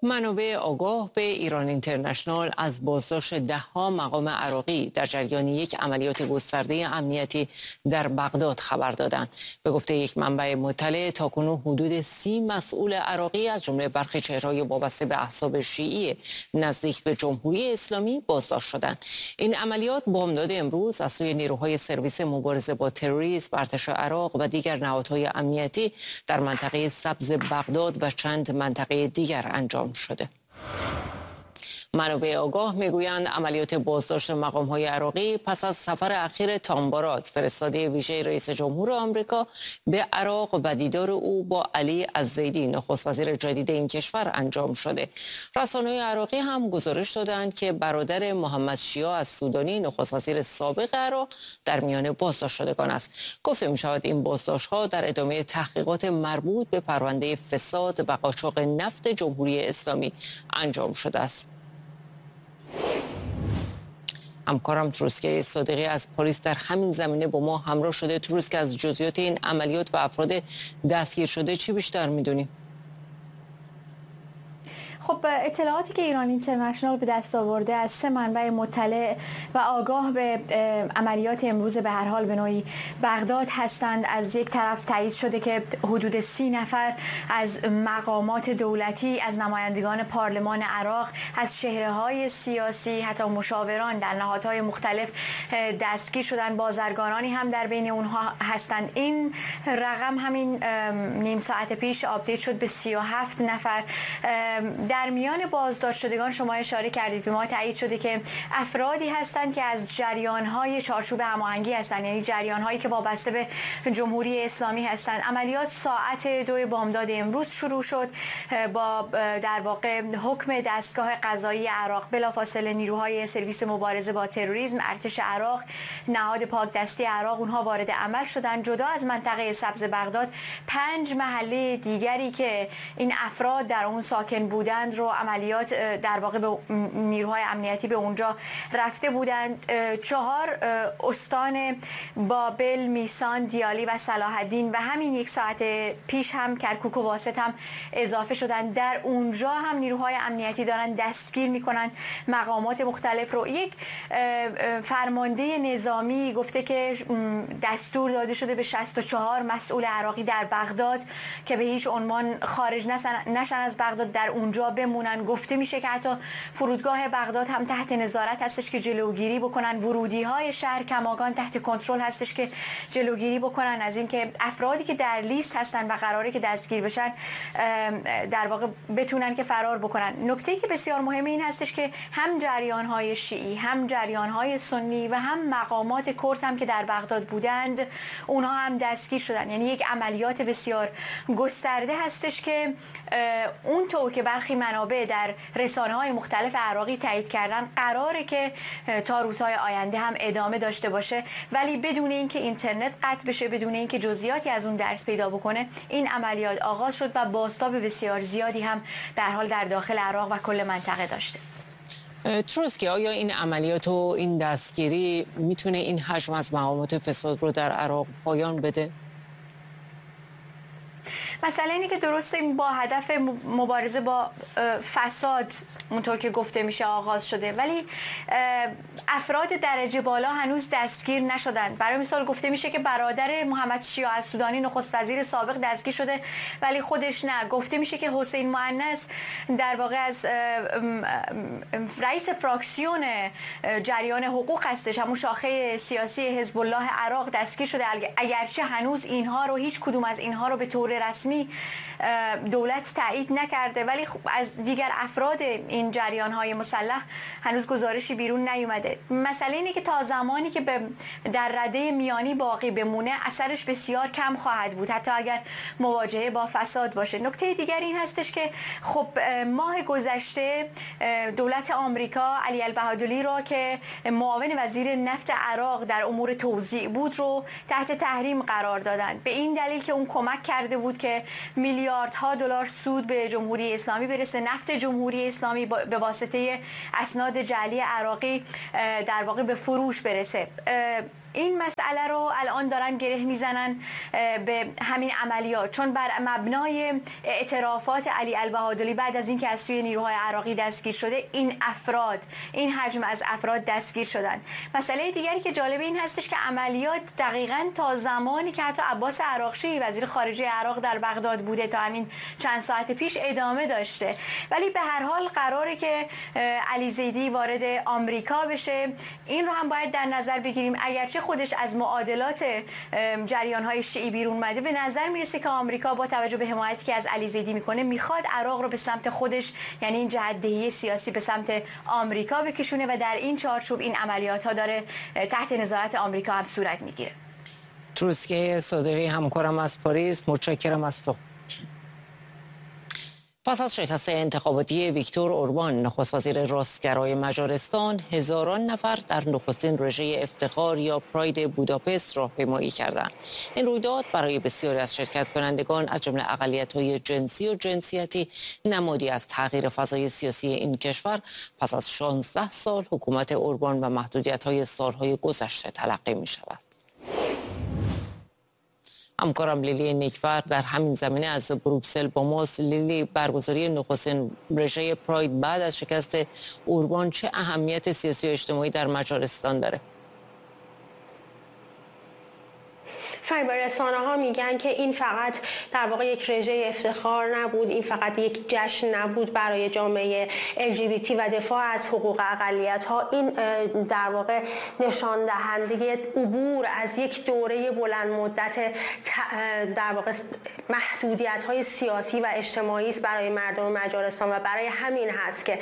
منابع آگاه به ایران اینترنشنال از بازداشت 10 مقام عراقی در جریان یک عملیات گسترده امنیتی در بغداد خبر دادند. به گفته یک منبع مطلع تاکنون حدود 30 مسئول عراقی از جمله برخی چهره‌های وابسته به احزاب شیعی نزدیک به جمهوری اسلامی بازداشت شدند. این عملیات بامداد امروز از سوی نیروهای سرویس مبارزه با تروریسم، ارتش عراق و دیگر نهادهای امنیتی در منطقه سبز بغداد و چند منطقه دیگر انجام شده. منابع آگاه میگویند عملیات بازداشت مقام‌های عراقی پس از سفر اخیر تامبارات فرستاده ویژه رئیس جمهور آمریکا به عراق و دیدار او با علی الزیدی نخست وزیر جدید این کشور انجام شده. رسانه‌های عراقی هم گزارش دادند که برادر محمد شیعه السودانی نخست وزیر سابق عراق در میان بازداشت شدگان است. گفته می‌شود این بازداشت‌ها در ادامه تحقیقات مربوط به پرونده فساد و قاچاق نفت جمهوری اسلامی انجام شده است. همکارم تروسکه صادقی از پلیس در همین زمینه با ما همراه شده. تروسکه، از جزئیات این عملیات و افراد دستگیر شده چی بیشتر میدونیم؟ خب اطلاعاتی که ایران اینترنشنال به دست آورده از 3 منبع مطلع و آگاه به عملیات امروز به هر حال به نوعی بغداد هستند. از یک طرف تایید شده که حدود 30 نفر از مقامات دولتی، از نمایندگان پارلمان عراق، از چهره‌های سیاسی، حتی مشاوران در نهادهای مختلف دستگیر شدن. بازرگانانی هم در بین اونها هستند. این رقم همین نیم ساعت پیش آپدیت شد به 37 نفر. در میان بازداشت شدگان شما اشاره کردید، به ما تایید شده که افرادی هستند که از جریان‌های چارچوب هماهنگی هستند، یعنی جریان‌هایی که وابسته به جمهوری اسلامی هستند. عملیات ساعت 2 بامداد امروز شروع شد با در واقع حکم دستگاه قضایی عراق. بلافاصله نیروهای سرویس مبارزه با تروریسم، ارتش عراق، نهاد پاکدستی عراق اونها وارد عمل شدند. جدا از منطقه سبز بغداد 5 محله دیگری که این افراد در اون ساکن بودند رو عملیات در واقع به نیروهای امنیتی به اونجا رفته بودند. 4 استان بابل، میسان، دیالی و صلاح الدین و همین یک ساعت پیش هم کرکوک و واسط هم اضافه شدند. در اونجا هم نیروهای امنیتی دارن دستگیر میکنن مقامات مختلف رو. یک فرمانده نظامی گفته که دستور داده شده به 64 مسئول عراقی در بغداد که به هیچ عنوان خارج نشن از بغداد، در اونجا بمونن. گفته میشه که حتی فرودگاه بغداد هم تحت نظارت هستش که جلوگیری بکنن. ورودی های شهر کماکان تحت کنترل هستش که جلوگیری بکنن از اینکه افرادی که در لیست هستن و قراره که دستگیر بشن در واقع بتونن که فرار بکنن. نکته‌ای که بسیار مهمه این هستش که هم جریان های شیعی، هم جریان های سنی و هم مقامات کرد هم که در بغداد بودند اونها هم دستگیر شدن. یعنی یک عملیات بسیار گسترده هستش که اونطور که برخی منابع در رسانه‌های مختلف عراقی تایید کردن قراره که تا روزهای آینده هم ادامه داشته باشه، ولی بدون اینکه اینترنت قطع بشه، بدون اینکه جزئیاتی از اون درس پیدا بکنه، این عملیات آغاز شد و بازتاب بسیار زیادی هم به هر حال در داخل عراق و کل منطقه داشته. تروسکه، آیا این عملیات و این دستگیری میتونه این حجم از مقامات فساد رو در عراق پایان بده؟ مسئله اینه که درسته با هدف مبارزه با فساد اونطور که گفته میشه آغاز شده، ولی افراد درجه بالا هنوز دستگیر نشدن. برای مثال گفته میشه که برادر محمد شیعه السودانی نخست وزیر سابق دستگیر شده ولی خودش نه. گفته میشه که حسین مؤنث در واقع از رئیس فراکسیون جریان حقوق هستش، همون شاخه سیاسی حزب الله عراق، دستگیر شده، اگرچه هنوز اینها رو هیچ کدوم از اینها رو به طور رسمی دولت تایید نکرده، ولی از دیگر افراد این جریان‌های مسلح هنوز گزارشی بیرون نیومده. مسئله اینه که تا زمانی که در رده میانی باقی بمونه اثرش بسیار کم خواهد بود، حتی اگر مواجهه با فساد باشه. نکته دیگر این هستش که خب ماه گذشته دولت آمریکا علی البهادلی را که معاون وزیر نفت عراق در امور توزیع بود رو تحت تحریم قرار دادند، به این دلیل که اون کمک کرده بود که میلیاردها دلار سود به جمهوری اسلامی برسه. نفت جمهوری اسلامی به واسطه اسناد جعلی عراقی در واقع به فروش برسه. این مسئله رو الان دارن گره میزنن به همین عملیات، چون بر مبنای اعترافات علی البهادلی بعد از اینکه از سوی نیروهای عراقی دستگیر شده، این حجم از افراد دستگیر شدن. مسئله دیگری که جالب این هستش که عملیات دقیقاً تا زمانی که حتی عباس عراقچی وزیر خارجه عراق در بغداد بوده تا همین چند ساعت پیش ادامه داشته. ولی به هر حال قراره که علی زیدی وارد آمریکا بشه. این رو هم باید در نظر بگیریم. اگرچه خودش از معادلات جریان‌های شیعی بیرون اومده، به نظر میرسه که آمریکا با توجه به حمایتی که از علی زیدی میکنه میخواد عراق رو به سمت خودش، یعنی این جهت‌دهی سیاسی به سمت آمریکا بکشونه و در این چارچوب این عملیات‌ها داره تحت نظارت آمریکا هم صورت میگیره. تروسکه صادقی همکارم از پاریس، متشکرم از تو. پس از شکست انتخاباتی ویکتور اوربان نخست وزیر راستگرای مجارستان، هزاران نفر در نخستین رژه افتخار یا پراید بوداپست راهپیمایی کردند. این رویداد برای بسیاری از شرکت کنندگان از جمله اقلیت‌های جنسی و جنسیتی نمادی از تغییر فضای سیاسی این کشور پس از 16 سال حکومت اوربان و محدودیت‌های سال‌های گذشته تلقی می‌شود. همکارم لیلی نیکفر در همین زمینه از بروکسل با ماست. لیلی، برگزاری نخستین رژه پراید بعد از شکست اوربان چه اهمیت سیاسی و اجتماعی در مجارستان داره؟ رسانه‌ها میگن که این فقط در واقع یک رژه افتخار نبود، این فقط یک جشن نبود برای جامعه LGBT و دفاع از حقوق اقلیت‌ها. این در واقع نشان دهنده عبور از یک دوره بلند مدت در واقع محدودیت‌های سیاسی و اجتماعی است برای مردم مجارستان و برای همین هست که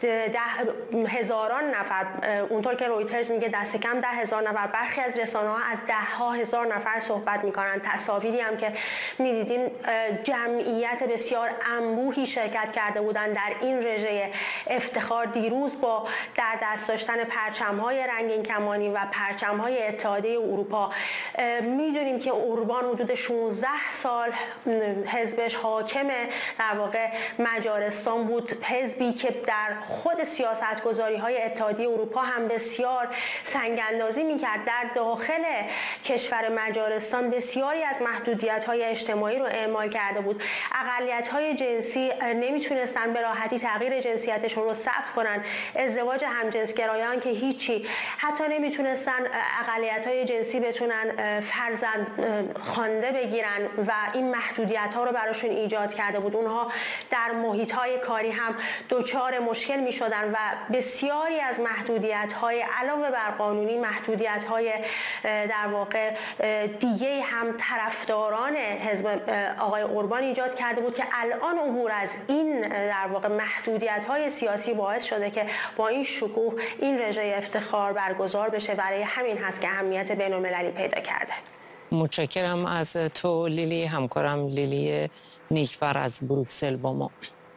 هزاران نفر، اونطور که رویترز میگه دست کم 10,000 نفر، برخی از رسانه‌ها از 10,000 نفر صحبت میکنن. تصاویری هم که میدیدین جمعیت بسیار انبوهی شرکت کرده بودن در این رژه افتخار دیروز با در دست داشتن پرچم‌های رنگین کمانی و پرچم‌های اتحادیه اروپا. میدونیم که اوربان حدود 16 سال حزبش حاکم در واقع مجارستان بود، حزبی که در خود سیاست‌گذاری‌های اتحادیه اروپا هم بسیار سنگ‌اندازی می‌کرد. در داخل کشور مجارستان بسیاری از محدودیت‌های اجتماعی رو اعمال کرده بود. اقلیت‌های جنسی نمیتونستن به راحتی تغییر جنسیتشون رو ثبت کنن. ازدواج همجنسگرایان که هیچی، حتی نمیتونستن اقلیت‌های جنسی بتونن فرزند خوانده بگیرن و این محدودیت‌ها رو براشون ایجاد کرده بود. اونها در محیط‌های کاری هم دچار مشکل می‌شدن و بسیاری از محدودیت‌های علاوه بر قانونی، محدودیت‌های در واقع دیگه هم طرفداران حزب آقای اوربان ایجاد کرده بود که الان عبور از این در واقع محدودیت‌های سیاسی باعث شده که با این شکوه این رژه افتخار برگزار بشه. برای همین هست که اهمیت بین‌المللی پیدا کرده. متشکرم از تو لیلی. همکارم لیلی نیکفر از بروکسل با ما.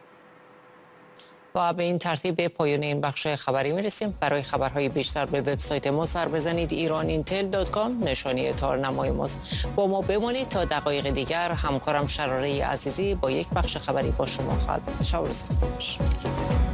و به این ترتیب به پایان این بخش خبری میرسیم. برای خبرهای بیشتر به وبسایت ما سر بزنید iran-intel.com، نشانی تارنمای ماست. با ما بمانید تا دقایق دیگر. همکارم شراره عزیزی با یک بخش خبری با شما خواهد بود. شب و روزتون خوش.